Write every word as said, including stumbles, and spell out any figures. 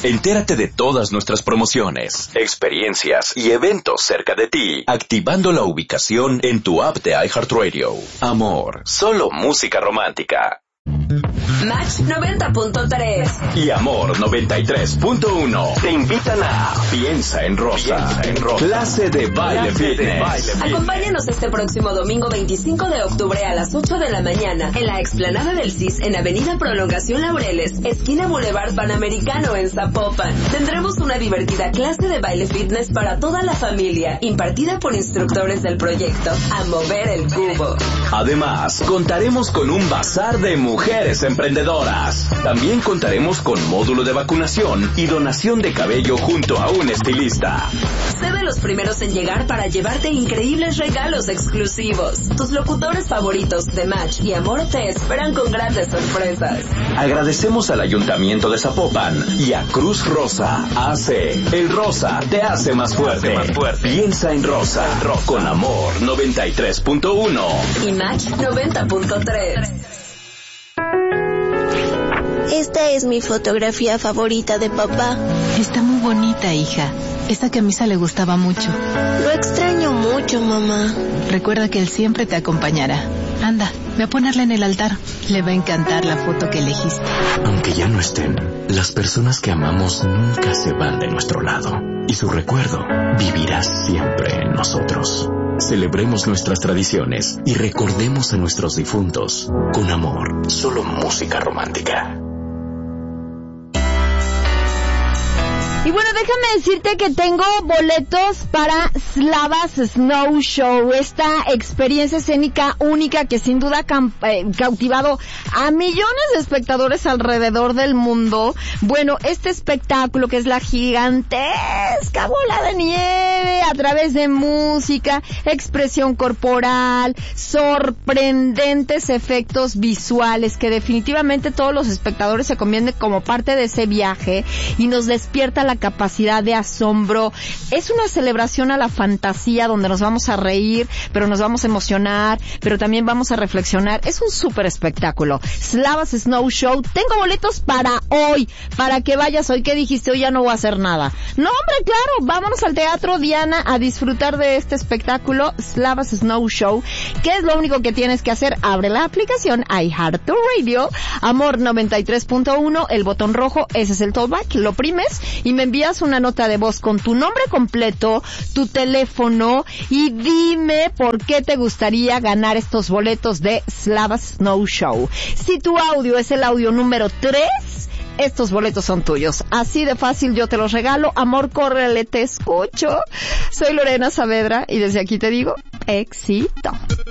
Entérate de todas nuestras promociones, experiencias y eventos cerca de ti, activando la ubicación en tu app de iHeartRadio. Amor, solo música romántica. Match noventa punto tres y Amor noventa y tres punto uno te invitan a Piensa en Rosa, Piensa en Rosa. Clase de baile Clase fitness. De baile Acompáñanos este próximo domingo veinticinco de octubre a las ocho de la mañana en la explanada del C I S en Avenida Prolongación Laureles, esquina Boulevard Panamericano en Zapopan. Tendremos una divertida clase de baile fitness para toda la familia, impartida por instructores del proyecto A Mover el Cubo. Además, contaremos con un bazar de mujeres emprendedoras. También contaremos con módulo de vacunación y donación de cabello junto a un estilista. Sé de los primeros en llegar para llevarte increíbles regalos exclusivos. Tus locutores favoritos de Match y Amor te esperan con grandes sorpresas. Agradecemos al Ayuntamiento de Zapopan y a Cruz Rosa A C. El rosa te hace más fuerte. Más fuerte. Piensa en Rosa, Rosa. Con Amor noventa y tres punto uno y Match noventa punto tres. Esta es mi fotografía favorita de papá. Está muy bonita, hija. Esta camisa le gustaba mucho. Lo extraño mucho, mamá. Recuerda que él siempre te acompañará. Anda, ve a ponerla en el altar. Le va a encantar la foto que elegiste. Aunque ya no estén, las personas que amamos nunca se van de nuestro lado. Y su recuerdo vivirá siempre en nosotros. Celebremos nuestras tradiciones y recordemos a nuestros difuntos. Con Amor, solo música romántica. Y bueno, déjame decirte que tengo boletos para Slavas Snow Show, esta experiencia escénica única que sin duda ha eh, cautivado a millones de espectadores alrededor del mundo. Bueno, este espectáculo que es la gigantesca bola de nieve a través de música, expresión corporal, sorprendentes efectos visuales que definitivamente todos los espectadores se convierten como parte de ese viaje y nos despierta la capacidad de asombro. Es una celebración a la fantasía donde nos vamos a reír, pero nos vamos a emocionar, pero también vamos a reflexionar. Es un súper espectáculo. Slavas Snow Show. Tengo boletos para hoy, para que vayas hoy. ¿Qué dijiste? Hoy ya no voy a hacer nada. No, hombre, claro. Vámonos al Teatro Diana a disfrutar de este espectáculo, Slavas Snow Show. ¿Qué es lo único que tienes que hacer? Abre la aplicación iHeartRadio, Amor noventa y tres punto uno, el botón rojo, ese es el talkback. Lo primes y me envías una nota de voz con tu nombre completo, tu teléfono y dime por qué te gustaría ganar estos boletos de Slavas Snow Show. Si tu audio es el audio número tres, estos boletos son tuyos. Así de fácil yo te los regalo. Amor, córrele, te escucho. Soy Lorena Saavedra y desde aquí te digo, éxito.